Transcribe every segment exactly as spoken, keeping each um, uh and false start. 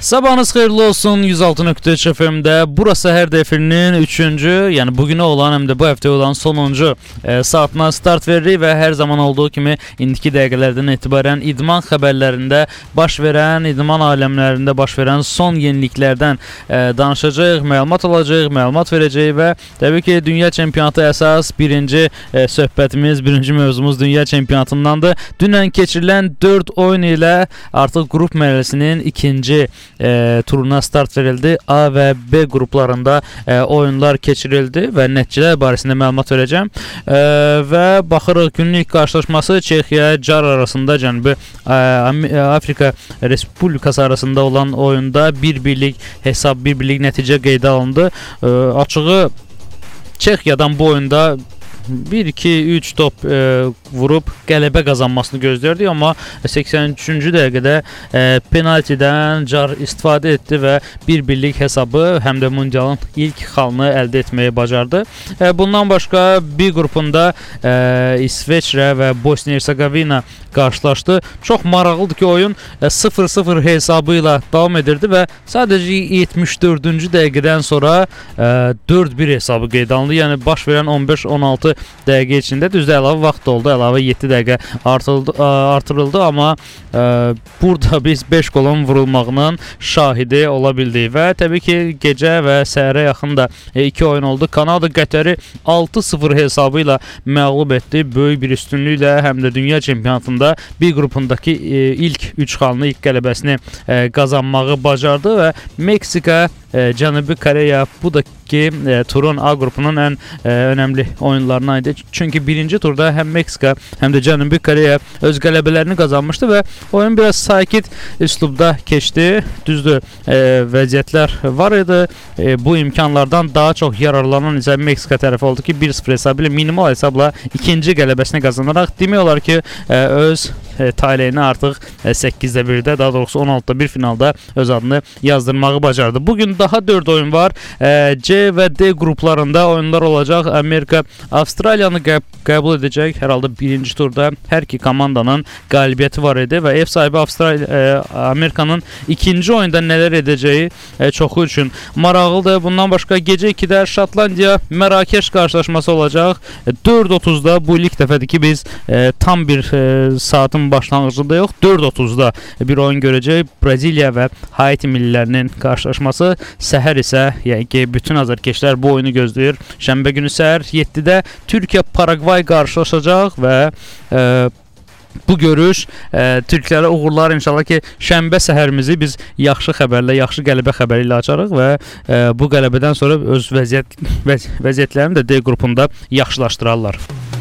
Sabahınız xeyirli olsun. yüz altı nöqtə üç F M-də burası hər dəfirinin üçüncü, yəni bugünə olan həm də bu həftə olan sonuncu e, saatına start veririk və hər zaman olduğu kimi indiki dəqiqələrdən etibarən idman xəbərlərində baş verən, idman aləmlərində baş verən son yeniliklərdən e, danışacağıq, məlumat alacağıq, məlumat verəcəyik və təbii ki, dünya çempionatı əsas birinci e, söhbətimiz, birinci mövzumuz dünya çempionatındandır. Dünən keçirilən dörd oyun ilə artıq qrup mərhələsinin ikinci E, turuna start verildi. A və B qruplarında e, oyunlar keçirildi və nəticələr barəsində məlumat verəcəm. E, və baxırıq günün ilk qarşılaşması Çexiya Car arasında Cənubi e, Afrika Respublikası arasında olan oyunda bir birlik hesab, bir birlik nəticə qeydə alındı. E, açığı Çexiyadan bu oyunda bir iki üç top e, vurub qələbə qazanmasını gözləyirdik, amma səksən üçüncü dəqiqədə e, penaltidən Car istifadə etdi və bir birlik hesabı həm də mundialın ilk xalını əldə etməyi bacardı. E, bundan başqa B qrupunda e, İsveçrə və Bosniya-Hersegovina qarşılaşdı. Çox maraqlıdır ki, oyun sıfır sıfır hesabı ilə davam edirdi və sadəcə yetmiş dördüncü dəqiqədən sonra e, dörd bir hesabı qeydə alındı. Yəni baş verən on beş on altı dəqiqə içində düzdür əlavə vaxt oldu, əlavə yeddi dəqiqə artırıldı, artırıldı amma e, burada biz beş qolun vurulmağının şahidi ola bildik və təbii ki, gecə və səhərə yaxın da e, iki oyun oldu. Kanada Qətəri altı sıfır hesabı ilə məğlub etdi. Böyük bir üstünlüklə həm də dünya çempionatında bir qrupundakı e, ilk üç xalını, ilk qələbəsini e, qazanmağı bacardı və Meksika e, Cənubi Koreya bu da ki e, turun A qrupunun ən e, önəmli oyunlarına idi. Çünki birinci turda həm Meksika, həm də Cənubi Koreya öz qələbələrini qazanmışdı və oyun biraz sakit üslubda keçdi. Düzdür, e, vəziyyətlər var idi. E, bu imkanlardan daha çox yararlanan isə Meksika tərəfi oldu ki, bir sıfır hesabı ilə minimal hesabla ikinci qələbəsini qazanaraq demək olar ki, e, öz e, taleyini artıq e, səkkizdə birdə, daha doğrusu on altıda bir finalda öz adını yazdırmağı bacardı. Bugün daha dörd oyun var. E, C və D qruplarında oyunlar olacaq. Amerika Avstraliyanı qəb qəbul edəcək. Hər halda birinci turda hər iki komandanın qalibiyyəti var idi və ev sahibi Avstraliya e, Amerikanın ikinci oyunda nələr edəcəyi e, çoxu üçün maraqlıdır. Bundan başqa gecə ikidə Şotlandiya Mərakeş qarşılaşması olacaq. E, dörd otuzda bu ilk dəfədir ki, biz e, tam bir e, saatın başlanğıcında yox, dörd otuzda bir oyun görəcək. Braziliya və Haiti millilərinin qarşılaşması. Səhər isə yəni ki, bütün azarkeşlər bu oyunu gözləyir. Şənbə günü səhər yeddidə Türkiyə Paragvay qarşılaşacaq və e, bu görüş e, Türklərə uğurlar inşallah ki, şənbə səhərimizi biz yaxşı xəbərlə, yaxşı qələbə xəbəri ilə açarıq və e, bu qələbədən sonra öz vəziyyət vəz vəziyyətlərini də D qrupunda yaxşılaşdırarlar.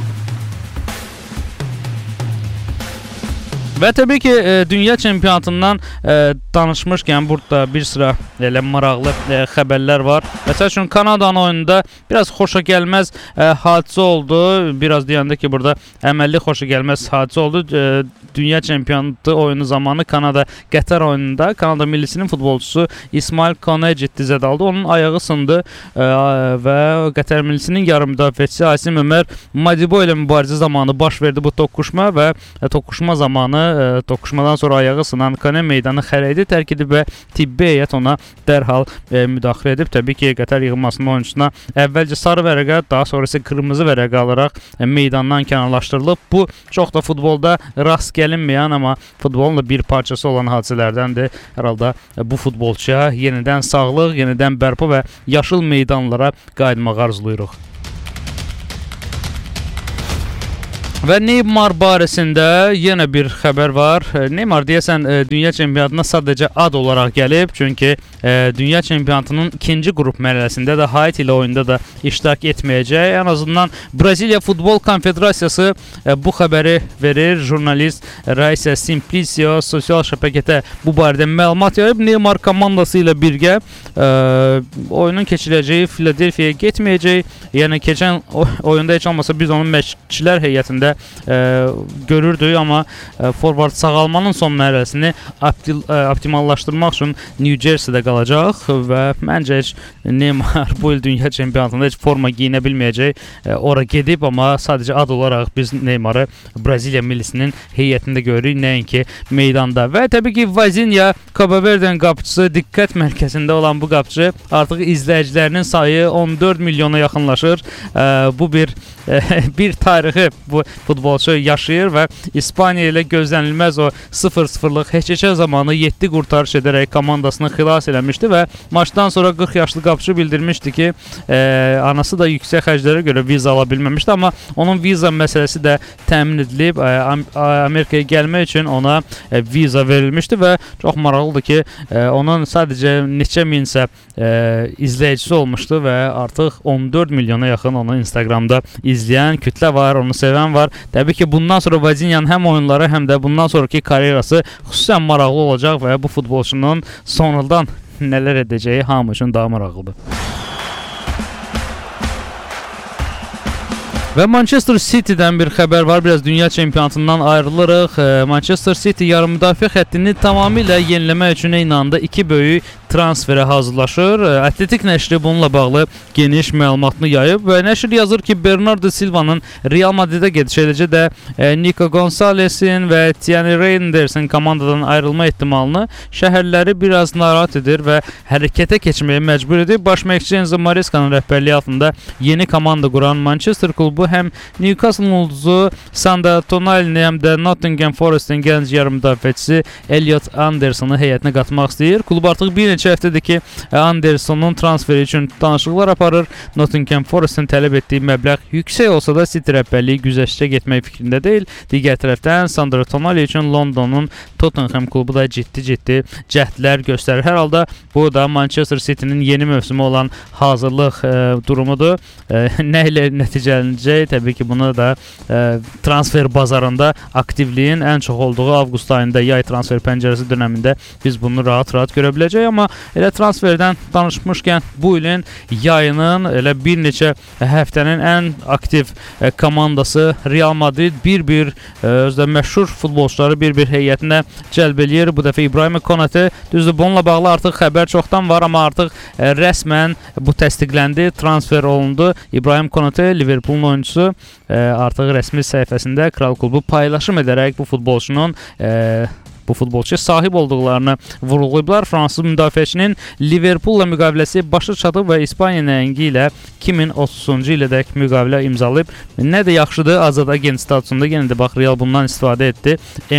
Və təbii ki, e, dünya çempionatından e, danışmışkən burada bir sıra elə maraqlı e, xəbərlər var. Məsəl üçün Kanadanın oyununda biraz xoşa gəlməz e, hadisə oldu. Biraz deyəndə ki, burada əməlli xoşa gəlməz hadisə oldu. E, dünya çempionatı oyunu zamanı Kanada Qətər oyununda Kanada millisinin futbolçusu İsmail Konecid dizə daldı. Onun ayağı sındı e, və Qətər millisinin yarım müdafiəçisi Asim Ömər Madibo ilə mübarizə zamanı baş verdi bu toqquşma və e, toqquşma zamanı E, toqquşmadan sonra ayağı sınan Kane meydanı xərəkdə tərk edib və tibbi heyət ona dərhal e, müdaxilə edib. Təbii ki, Qətər yığılmasının oyuncusuna əvvəlcə sarı vərəqə, daha sonra isə qırmızı vərəqə alaraq e, meydandan kənarlaşdırılıb. Bu çox da futbolda rast gəlinməyən, amma futbolun da bir parçası olan hadisələrdəndir. Hər halda e, bu futbolçuya yenidən sağlıq, yenidən bərpa və yaşıl meydanlara qayıtmağı arzulayırıq. Və Neymar barəsində yenə bir xəbər var. Neymar deyəsən e, dünya çempionatına sadəcə ad olaraq gəlib, çünki e, dünya çempionatının ikinci qrup mərhələsində də Haiti ilə oyunda da iştirak etməyəcək. En azından Braziliya Futbol Konfederasiyası e, bu xəbəri verir. Jurnalist Raisa Simplicio sosial şəbəkədə bu barədə məlumat yayıb. Neymar komandası ilə birgə e, oyunun keçirəcəyi Filadelfiyaya getməyəcək. Yəni keçən oyunda heç olmasa biz onun məşqçilər heyətində də e, görürdük, amma e, forvard sağalmanın son mərhələsini optil, e, optimallaşdırmaq üçün New Jersey-də qalacaq və məncə heç Neymar bu il dünya çempionatında heç forma giyinə bilməyəcək. E, ora gedib, amma sadəcə ad olaraq biz Neymarı Braziliya millisinin heyətində görürük, nəinki meydanda. Və təbii ki, Vazinha, Cabo Verde'nin qapıçısı, diqqət mərkəzində olan bu qapıcı artıq izləyicilərinin sayı on dörd milyona yaxınlaşır. E, bu bir e, bir tarixi bu futbolçu yaşayır və İspaniya ilə gözlənilməz o sıfır sıfırlıq heç-heçə zamanı yeddi qurtarış edərək komandasını xilas eləmişdi və maçdan sonra qırx yaşlı qapıcı bildirmişdi ki, e, anası da yüksək xərclərə görə viza ala bilməmişdi, amma onun viza məsələsi də təmin edilib. E, Amerikaya gəlmək üçün ona e, viza verilmişdi və çox maraqlıdır ki, e, onun sadəcə neçə minsə e, izləyicisi olmuşdu və artıq on dörd milyona yaxın onu Instagramda izləyən kütlə var, onu sevən var. Təbii ki, bundan sonra Vazinha'nın həm oyunları, həm də bundan sonraki karyerası xüsusən maraqlı olacaq və bu futbolçunun sonradan nələr edəcəyi hamı üçün daha maraqlıdır. Və Manchester City'dən bir xəbər var. Biraz dünya çempionatından ayrılırıq. Manchester City yarım müdafiə xəttini tamamilə yeniləmək üçün eyni anda iki böyük transferə hazırlaşır. Atletik nəşri bununla bağlı geniş məlumatını yayıb və nəşr yazır ki, Bernardo Silva'nın Real Madrid'ə gedişi, eləcə də Nico Gonzalez'in və Thierry Reinders'in komandadan ayrılma ehtimalını şəhərləri biraz narahat edir və hərəkətə keçməyə məcbur edir. Baş məşqçi Enzo Maresca'nın rəhbərliyi altında yeni komanda quran Manchester klubu həm Newcastle ulduzu Sandro Tonali'ni, həm də Nottingham Forest'in gənc yarım müdafiəçisi Elliot Anderson'ı heyətinə qatmaq istəyir. Klub artıq bir neçə həftədir ki, Anderson'un transferi üçün danışıqlar aparır. Nottingham Forest'in tələb etdiyi məbləğ yüksək olsa da City rəhbərliyi güzəştə getmək fikrində deyil. Digər tərəfdən Sandro Tonali üçün Londonun Tottenham klubu da ciddi-ciddi cəhdlər göstərir. Hər halda bu da Manchester City'nin yeni mövsümü olan hazırlıq e, durumudur. E, nə ilə nəticələnəcək? Təbii ki, bunu da e, transfer bazarında aktivliyin ən çox olduğu avqust ayında, yay transfer pəncərəsi dönəmində biz bunu rahat-rahat görə biləcəyik. Amma elə transferdən danışmışkən bu ilin yayının elə bir neçə həftənin ən aktiv e, komandası Real Madrid bir-bir e, özdə məşhur futbolçuları bir-bir heyətinə cəlb eləyir. Bu dəfə İbrahim Konate, düzdür, bununla bağlı artıq xəbər çoxdan var, amma artıq e, rəsmən bu təsdiqləndi, transfer olundu. İbrahim Konate, Liverpool'un oyuncusu, e, artıq rəsmi səhifəsində Kral klubu paylaşım edərək bu futbolçunun e, bu futbolçuya sahib olduqlarını vurğulayıblar. Fransız müdafiəçinin Liverpool'la müqaviləsi başa çatıb və İspaniya nəhəngi ilə iki min otuzuncu ilədək müqavilə imzalayıb. Nə də yaxşıdır, azad agent statusunda yenə də bax Real bundan istifadə etdi.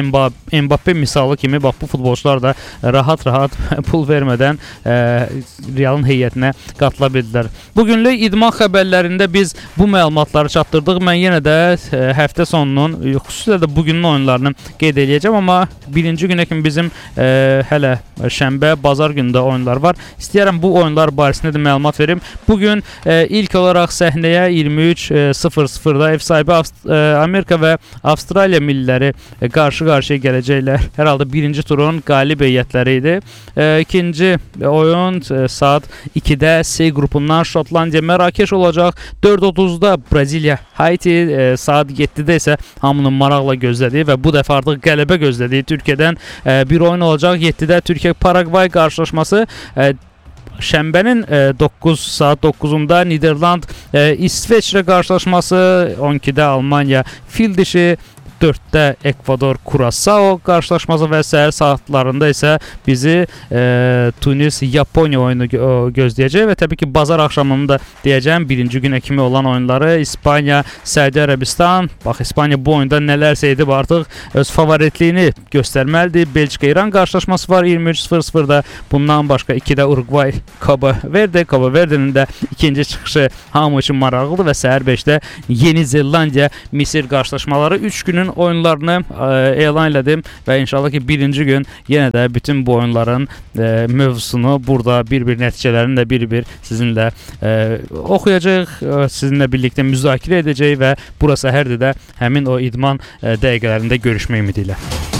Mbappe misalı kimi bax bu futbolçular da rahat-rahat pul vermədən e, Real'ın heyətinə qatıla bildilər. Bugünlük idman xəbərlərində biz bu məlumatları çatdırdıq. Mən yenə də e, həftə sonunun, xüsusilə də bugünün oyunlarını qeyd edəcəm, amma birinci günə kimi bizim e, hələ şənbə, bazar günündə oyunlar var. İstəyərəm bu oyunlar barəsində də məlumat verim. Bugün e, ilk olaraq səhnəyə iyirmi üç sıfır sıfırda ev sahibi Avst e, Amerika və Avstraliya milliləri e, qarşı-qarşıya gələcəklər. Hər halda birinci turun qalib heyətləri idi. E, ikinci oyun e, saat ikidə C qrupundan Şotlandiya Mərakeş olacaq. dörd otuzda Braziliya Haiti, e, saat yeddidə isə hamının maraqla gözlədiyi və bu dəfə artıq qələbə gözlədiyi Türkiyədən e, bir oyun olacaq. yeddidə Türkiyə-Paragvay qarşılaşması. E, Şənbənin e, doqquz saat doqquzunda Niderland e, İsveçrə qarşılaşması, on ikidə Almaniya fil dişi, dörddə Ekvador Curaçao qarşılaşması və səhər saatlarında isə bizi e, Tunis Yaponiya oyunu gö gözləyəcək və təbii ki, bazar axşamını da deyəcəm, birinci günə kimi olan oyunları İspaniya, Səudi Ərəbistan. Bax, İspaniya bu oyunda nələrsə edib artıq öz favoritliyini göstərməlidir. Belçika-İran qarşılaşması var iyirmi üç sıfır sıfırda. Bundan başqa ikidə Uruguay Cabo Verde. Cabo Verde'nin də ikinci çıxışı hamı üçün maraqlıdır və səhər beşdə Yeni Zelandiya Misir qarşılaşmaları. üç günün oyunlarını e, elan elədim və inşallah ki, birinci gün yenə də bütün bu oyunların e, mövzusunu burada bir-bir nəticələrini də bir-bir sizinlə e, oxuyacaq, e, sizinlə birlikdə müzakirə edəcək və burası hər də həmin o idman e, dəqiqələrində görüşmək ümidi ilə.